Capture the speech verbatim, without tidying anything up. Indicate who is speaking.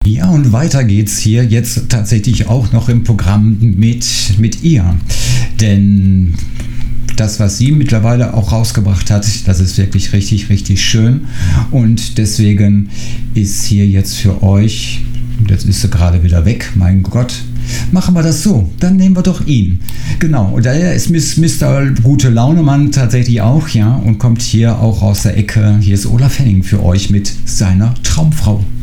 Speaker 1: Ja, und weiter geht's hier jetzt tatsächlich auch noch im Programm mit, mit ihr. Denn das, was sie mittlerweile auch rausgebracht hat, das ist wirklich richtig, richtig schön. Und deswegen ist hier jetzt für euch, jetzt ist sie gerade wieder weg, mein Gott, machen wir das so, dann nehmen wir doch ihn. Genau, und daher ist Mister Gute Launemann tatsächlich auch, ja, und kommt hier auch aus der Ecke. Hier ist Olaf Henning für euch mit seiner Traumfrau.